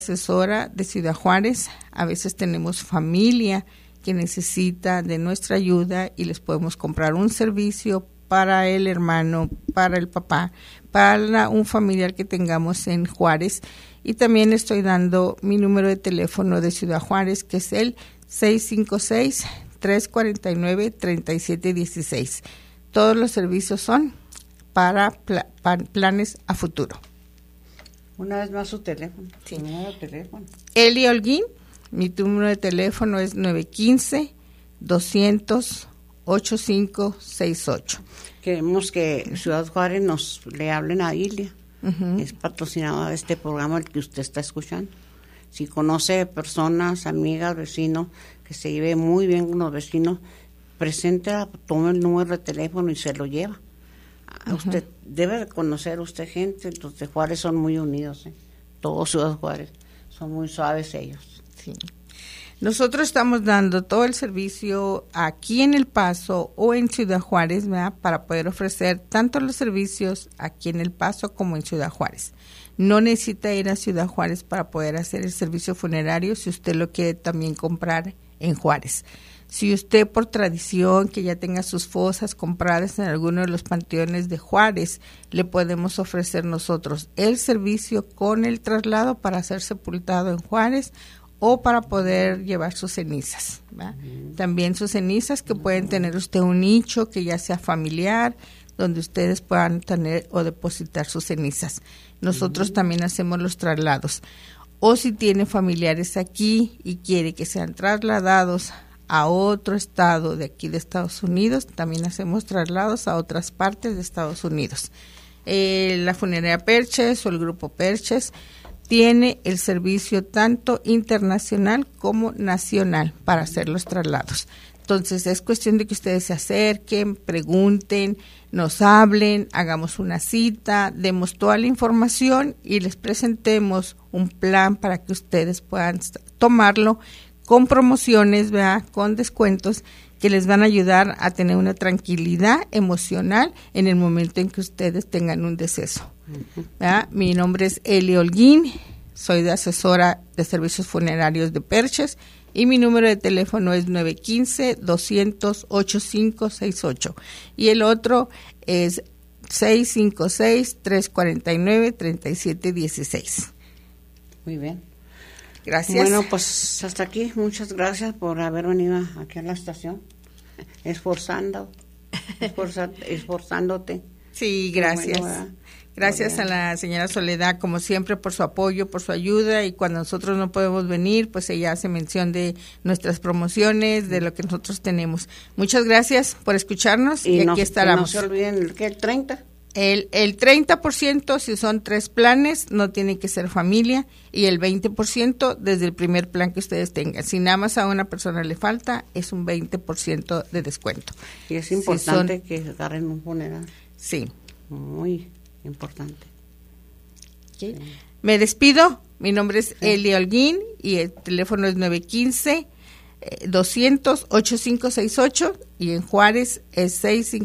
asesora de Ciudad Juárez. A veces tenemos familia que necesita de nuestra ayuda y les podemos comprar un servicio para el hermano, para el papá, para un familiar que tengamos en Juárez. Y también estoy dando mi número de teléfono de Ciudad Juárez, que es el 656-349-3716. Todos los servicios son para planes a futuro. Una vez más su teléfono. Sí. Su número de teléfono. Eli Holguín, mi número de teléfono es 915-200-8568. Queremos que Ciudad Juárez le hablen a Ilia. Uh-huh. Es patrocinadora de este programa el que usted está escuchando. Si conoce personas, amigas, vecinos, que se lleve muy bien con los vecinos, preséntela, tome el número de teléfono y se lo lleva. Uh-huh. Usted debe de conocer usted gente. Los de Juárez son muy unidos, todos Ciudad Juárez son muy suaves ellos. Sí. Nosotros estamos dando todo el servicio aquí en El Paso o en Ciudad Juárez, ¿verdad? Para poder ofrecer tanto los servicios aquí en El Paso como en Ciudad Juárez. No necesita ir a Ciudad Juárez para poder hacer el servicio funerario si usted lo quiere también comprar en Juárez. Si usted por tradición que ya tenga sus fosas compradas en alguno de los panteones de Juárez, le podemos ofrecer nosotros el servicio con el traslado para ser sepultado en Juárez o para poder llevar sus cenizas, ¿verdad? También sus cenizas, que pueden tener usted un nicho que ya sea familiar, donde ustedes puedan tener o depositar sus cenizas. Nosotros también hacemos los traslados. O si tiene familiares aquí y quiere que sean trasladados a otro estado de aquí de Estados Unidos, también hacemos traslados a otras partes de Estados Unidos. La funeraria Perches o el grupo Perches tiene el servicio tanto internacional como nacional para hacer los traslados. Entonces es cuestión de que ustedes se acerquen, pregunten, nos hablen, hagamos una cita, demos toda la información y les presentemos un plan para que ustedes puedan tomarlo con promociones, ¿verdad? Con descuentos que les van a ayudar a tener una tranquilidad emocional en el momento en que ustedes tengan un deceso. ¿Verdad? Mi nombre es Eli Holguín, soy de asesora de servicios funerarios de Perches y mi número de teléfono es 915-200-8568 y el otro es 656-349-3716. Muy bien. Gracias. Bueno, pues hasta aquí. Muchas gracias por haber venido aquí a la estación, esforzándote. Sí, gracias. Bueno, gracias a la señora Soledad, como siempre, por su apoyo, por su ayuda, y cuando nosotros no podemos venir, pues ella hace mención de nuestras promociones, de lo que nosotros tenemos. Muchas gracias por escucharnos y aquí estaremos. No se olviden que el 30%. El 30%, si son 3 planes, no tiene que ser familia, y el 20% desde el primer plan que ustedes tengan. Si nada más a una persona le falta, es un 20% de descuento. Y es importante que agarren un funeral. Sí. Muy importante. Okay. Me despido. Mi nombre es Eli Holguín y el teléfono es 915-200-8568 y en Juárez es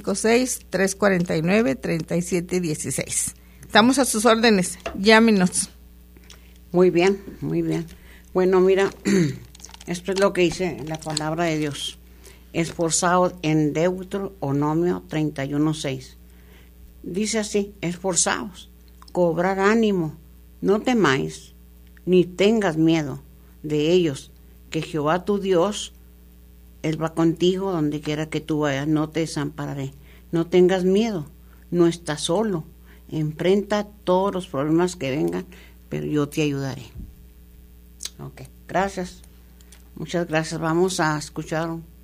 656-349-3716. Estamos a sus órdenes. Llámenos. Muy bien, muy bien. Bueno, mira, esto es lo que dice la palabra de Dios. Esforzados en Deuteronomio 31:6. Dice así, esforzaos, cobrar ánimo, no temáis, ni tengas miedo de ellos, que Jehová tu Dios, Él va contigo donde quiera que tú vayas, no te desampararé. No tengas miedo, no estás solo, enfrenta todos los problemas que vengan, pero yo te ayudaré. Ok, gracias, muchas gracias. Vamos a escuchar